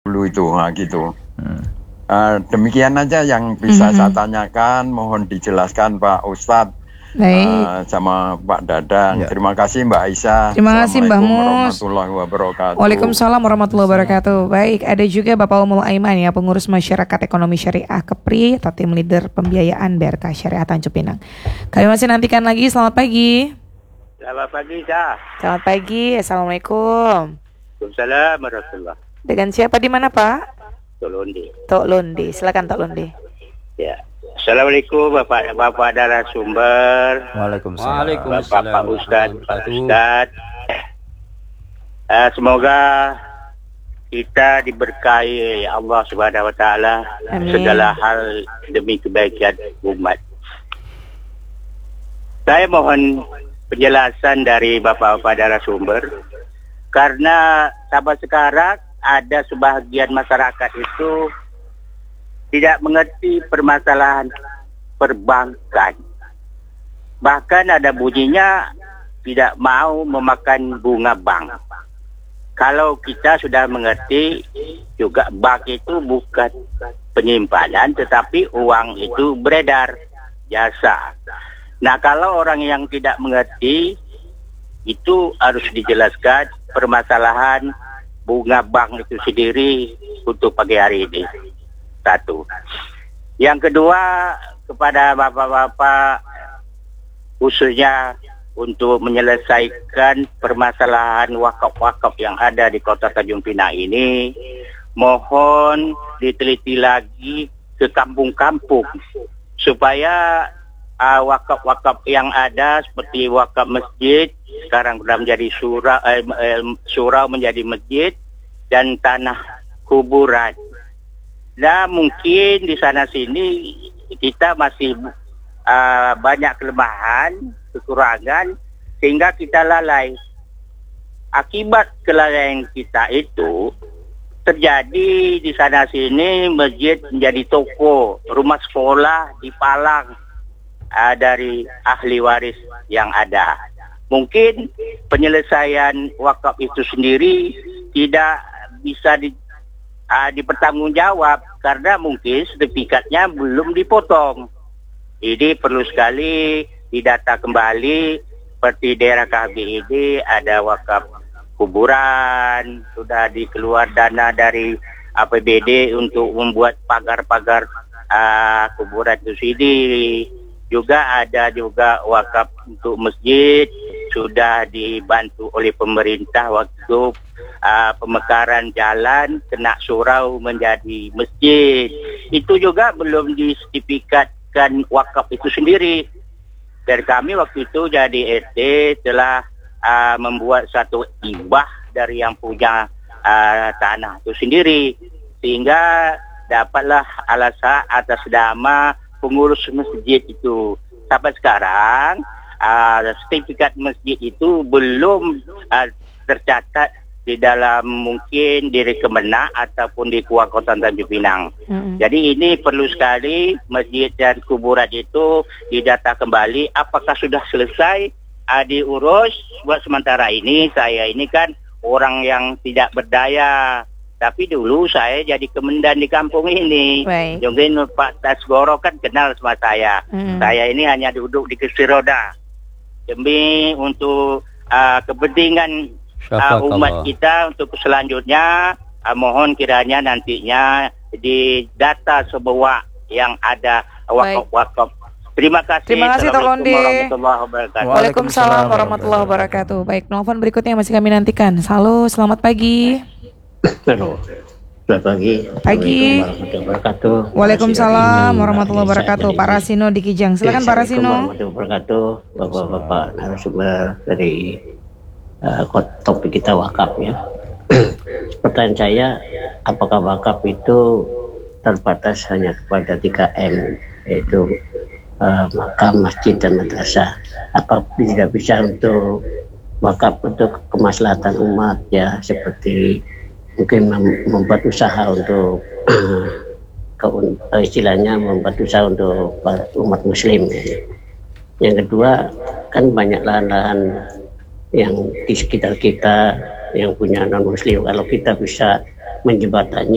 dulu itu, nah gitu. Demikian aja yang bisa saya tanyakan. Mohon dijelaskan Pak Ustadz sama Pak Dadang. Terima kasih Mbak Aisyah. Terima kasih Mbah Assalamualaikum Mus. warahmatullahi wabarakatuh. Waalaikumsalam warahmatullahi wabarakatuh. Baik, ada juga Bapak Umul Aiman ya, pengurus masyarakat ekonomi syariah Kepri atau tim leader pembiayaan BRK Syariah Tanjung Pinang. Kami masih nantikan lagi. Selamat pagi. Selamat pagi, Syah. Selamat pagi. Assalamualaikum. Waalaikumsalam warahmatullahi. Dengan siapa di mana Pak? Tok Londi. Tok Londi. Silakan Tok Londi. Ya. Assalamualaikum Bapak narasumber. Waalaikumsalam. Bapak Ustadz. Semoga kita diberkahi Allah Subhanahu wa taala segala hal demi kebaikan umat. Saya mohon penjelasan dari Bapak narasumber karena sampai sekarang ada sebagian masyarakat itu tidak mengerti permasalahan perbankan. Bahkan ada bunyinya tidak mau memakan bunga bank. Kalau kita sudah mengerti juga bank itu bukan penyimpanan tetapi uang itu beredar jasa. Nah, kalau orang yang tidak mengerti itu harus dijelaskan permasalahan bunga bank itu sendiri untuk pagi hari ini. Satu. Yang kedua, kepada bapak-bapak khususnya untuk menyelesaikan permasalahan wakaf-wakaf yang ada di Kota Tanjung Pinang ini, mohon diteliti lagi ke kampung-kampung supaya wakaf-wakaf yang ada seperti wakaf masjid sekarang sudah menjadi surau menjadi masjid dan tanah kuburan. Nah, mungkin di sana sini kita masih banyak kelemahan, kekurangan sehingga kita lalai. Akibat kelalaian kita itu terjadi di sana sini masjid menjadi toko, rumah sekolah dipalang dari ahli waris yang ada. Mungkin penyelesaian wakaf itu sendiri tidak bisa dipertanggungjawab karena mungkin sertifikatnya belum dipotong. Ini perlu sekali didata kembali seperti daerah KBID ada wakaf kuburan, sudah dikeluar dana dari APBD untuk membuat pagar-pagar kuburan itu sendiri. Juga ada juga wakaf untuk masjid sudah dibantu oleh pemerintah waktu pemekaran jalan kena surau menjadi masjid. Itu juga belum disertifikatkan wakaf itu sendiri. Dan kami waktu itu jadi RT telah membuat satu hibah dari yang punya tanah itu sendiri sehingga dapatlah alasan atas nama pengurus masjid itu. Sampai sekarang sertifikat masjid itu belum tercatat di dalam mungkin di Kemenak ataupun di Kota Tanjung Pinang. Jadi ini perlu sekali masjid dan kuburan itu didata kembali apakah sudah selesai diurus. Buat sementara ini saya ini kan orang yang tidak berdaya. Tapi dulu saya jadi kemendan di kampung ini. Mungkin Pak Tasgoro kan kenal sama saya. Saya ini hanya duduk di kursi roda. Demi untuk kepentingan umat kita untuk selanjutnya, mohon kiranya nantinya di data semua yang ada wakaf-wakaf. Terima kasih. Terima kasih Tok Londi. Waalaikumsalam warahmatullahi wabarakatuh. Baik, telepon berikutnya yang masih kami nantikan. Halo, selamat pagi. Halo, selamat pagi. Pagi. Waalaikumsalam warahmatullahi wabarakatuh. Pak Rasino di Kijang. Silakan Pak Rasino. Warahmatullahi wabarakatuh. Bapak-bapak narasumber dari topik kita wakaf ya. Pertanyaan saya, apakah wakaf itu terbatas hanya kepada 3M, yaitu makam, masjid, dan madrasah? Apa tidak bisa untuk wakaf untuk kemaslahatan umat ya, seperti mungkin membuat usaha untuk istilahnya membuat usaha untuk umat muslim ya. Yang kedua, kan banyak lahan-lahan yang di sekitar kita yang punya non muslim, kalau kita bisa menjembatani